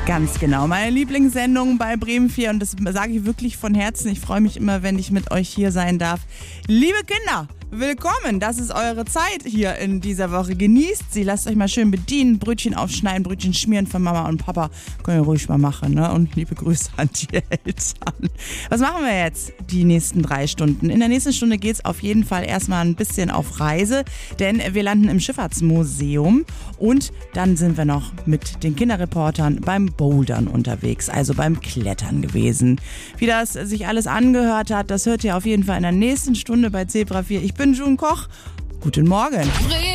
Ganz genau, meine Lieblingssendung bei Bremen 4 und das sage ich wirklich von Herzen. Ich freue mich immer, wenn ich mit euch hier sein darf. Liebe Kinder, willkommen, das ist eure Zeit hier in dieser Woche. Genießt sie, lasst euch mal schön bedienen, Brötchen aufschneiden, Brötchen schmieren von Mama und Papa. Könnt ihr ruhig mal machen, ne? Und liebe Grüße an die Eltern. Was machen wir jetzt die nächsten 3 Stunden? In der nächsten Stunde geht es auf jeden Fall erstmal ein bisschen auf Reise, denn wir landen im Schifffahrtsmuseum und dann sind wir noch mit den Kinderreportern beim Bouldern unterwegs, also beim Klettern gewesen. Wie das sich alles angehört hat, das hört ihr auf jeden Fall in der nächsten Stunde bei Zebra 4. Ich bin June Koch. Guten Morgen.